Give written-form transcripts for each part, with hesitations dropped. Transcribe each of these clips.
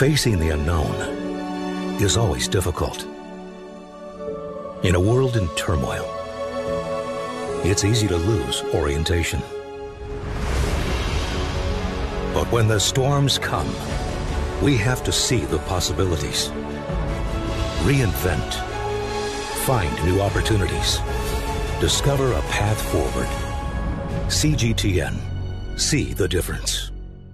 Facing the unknown is always difficult. In a world in turmoil, it's easy to lose orientation. But when the storms come, we have to see the possibilities. Reinvent. Find new opportunities. Discover a path forward. CGTN. See the difference.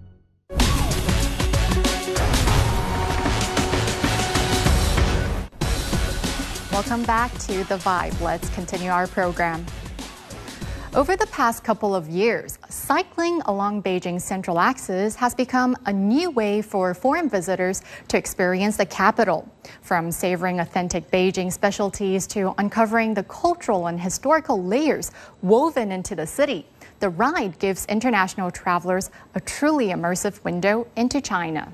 Welcome back to The Vibe. Let's continue our program. Over the past couple of years, cycling along Beijing's Central Axis has become a new way for foreign visitors to experience the capital. From savoring authentic Beijing specialties to uncovering the cultural and historical layers woven into the city, the ride gives international travelers a truly immersive window into China.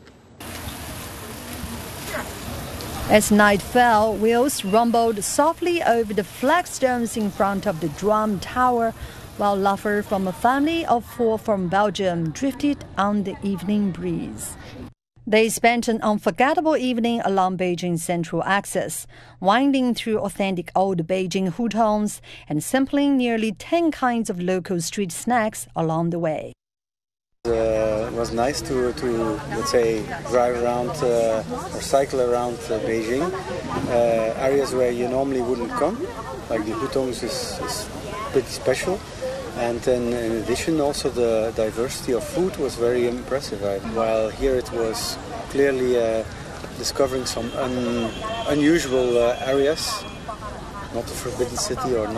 As night fell, wheels rumbled softly over the flagstones in front of the Drum Tower, while laughter from a family of 4 from Belgium drifted on the evening breeze. They spent an unforgettable evening along Beijing's Central Axis, winding through authentic old Beijing hutongs and sampling nearly 10 kinds of local street snacks along the way. It was nice to let's say, drive around or cycle around Beijing, areas where you normally wouldn't come, like the hutongs is pretty special. And then in addition, also the diversity of food was very impressive. While here it was clearly discovering some unusual areas, not the Forbidden City or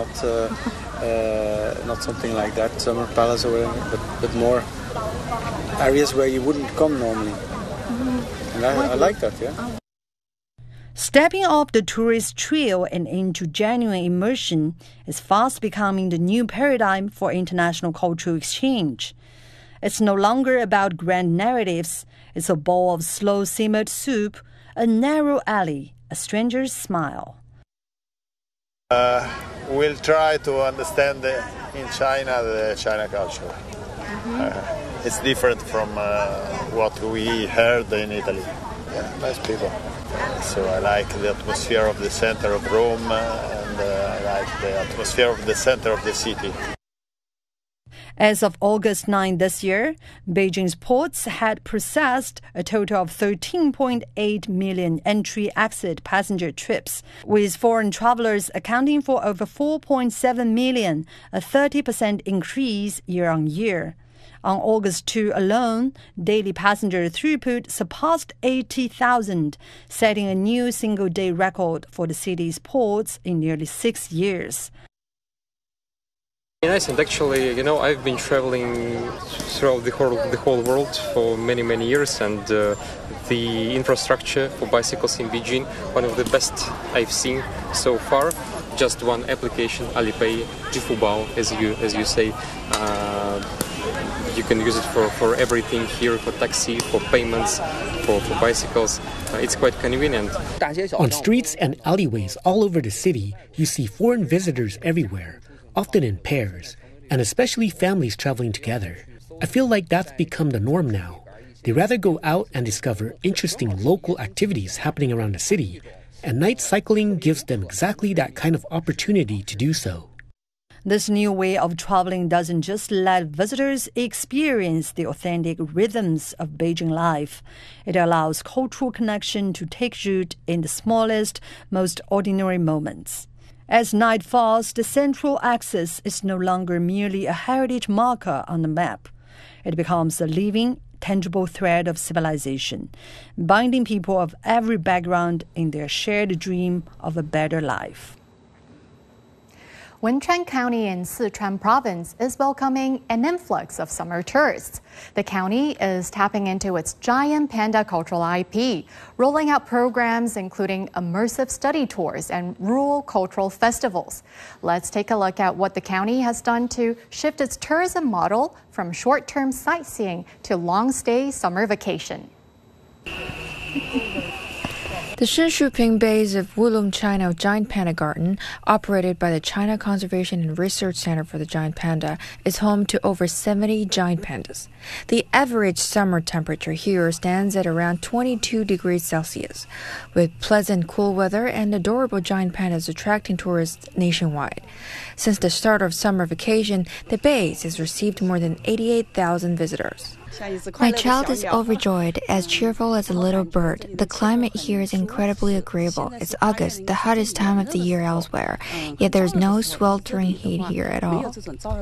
not something like that, Summer Palace or whatever, but more areas where you wouldn't come normally. And I like that, yeah. Stepping off the tourist trail and into genuine immersion is fast becoming the new paradigm for international cultural exchange. It's no longer about grand narratives. It's a bowl of slow-simmered soup, a narrow alley, a stranger's smile. We'll try to understand in China the China culture. It's different from what we heard in Italy. Yeah, nice people. So I like the atmosphere of the center of Rome and I like the atmosphere of the center of the city. As of August 9 this year, Beijing's ports had processed a total of 13.8 million entry-exit passenger trips, with foreign travelers accounting for over 4.7 million, a 30% increase year-on-year. On August 2 alone, daily passenger throughput surpassed 80,000, setting a new single-day record for the city's ports in nearly 6 years. Nice, and actually, I've been traveling throughout the whole world for many, many years, and the infrastructure for bicycles in Beijing, one of the best I've seen so far. Just one application, Alipay, Zhifubao, as you say. You can use it for everything here, for taxi, for payments, for bicycles. It's quite convenient. On streets and alleyways all over the city, you see foreign visitors everywhere, often in pairs, and especially families traveling together. I feel like that's become the norm now. They rather go out and discover interesting local activities happening around the city, and night cycling gives them exactly that kind of opportunity to do so. This new way of traveling doesn't just let visitors experience the authentic rhythms of Beijing life. It allows cultural connection to take root in the smallest, most ordinary moments. As night falls, the Central Axis is no longer merely a heritage marker on the map. It becomes a living, tangible thread of civilization, binding people of every background in their shared dream of a better life. Wenchuan County in Sichuan Province is welcoming an influx of summer tourists. The county is tapping into its giant panda cultural IP, rolling out programs including immersive study tours and rural cultural festivals. Let's take a look at what the county has done to shift its tourism model from short-term sightseeing to long-stay summer vacation. The Shenshuping base of Wulong China Giant Panda Garden, operated by the China Conservation and Research Center for the Giant Panda, is home to over 70 giant pandas. The average summer temperature here stands at around 22 degrees Celsius, with pleasant cool weather and adorable giant pandas attracting tourists nationwide. Since the start of summer vacation, the base has received more than 88,000 visitors. My child is overjoyed, as cheerful as a little bird. The climate here is incredibly agreeable. It's August, the hottest time of the year elsewhere, yet there's no sweltering heat here at all.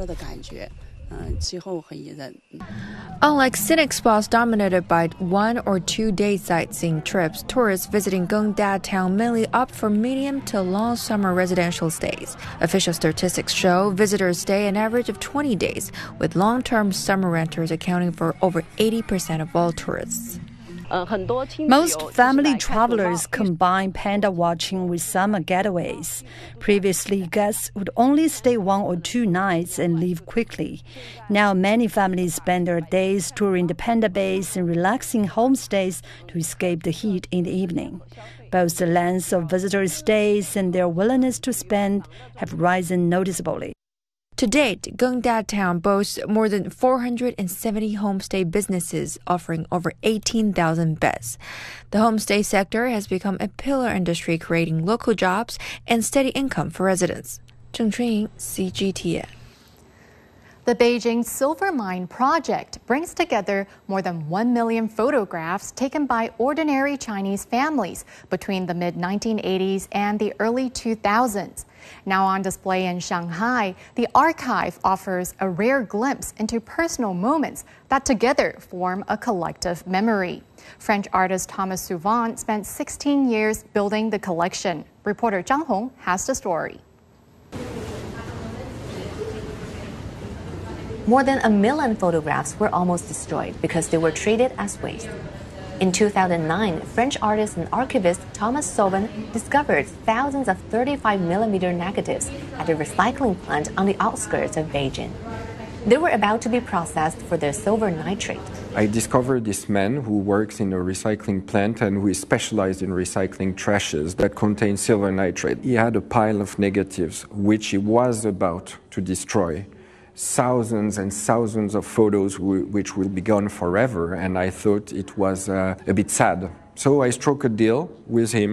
Unlike scenic spots dominated by 1 or 2 day sightseeing trips, tourists visiting Gengda town mainly opt for medium to long summer residential stays. Official statistics show visitors stay an average of 20 days, with long-term summer renters accounting for over 80% of all tourists. Most family travelers combine panda watching with summer getaways. Previously, guests would only stay 1 or 2 nights and leave quickly. Now, many families spend their days touring the panda base and relaxing homestays to escape the heat in the evening. Both the length of visitors' stays and their willingness to spend have risen noticeably. To date, Gengda town boasts more than 470 homestay businesses offering over 18,000 beds. The homestay sector has become a pillar industry, creating local jobs and steady income for residents. Zheng Chunying, CGTN. The Beijing Silver Mine project brings together more than 1 million photographs taken by ordinary Chinese families between the mid-1980s and the early 2000s. Now on display in Shanghai, the archive offers a rare glimpse into personal moments that together form a collective memory. French artist Thomas Souvant spent 16 years building the collection. Reporter Zhang Hong has the story. More than 1 million photographs were almost destroyed because they were treated as waste. In 2009, French artist and archivist Thomas Souvant discovered thousands of 35mm negatives at a recycling plant on the outskirts of Beijing. They were about to be processed for their silver nitrate. I discovered this man who works in a recycling plant and who is specialized in recycling trashes that contain silver nitrate. He had a pile of negatives which he was about to destroy. Thousands and thousands of photos which will be gone forever, and I thought it was a bit sad. So I struck a deal with him.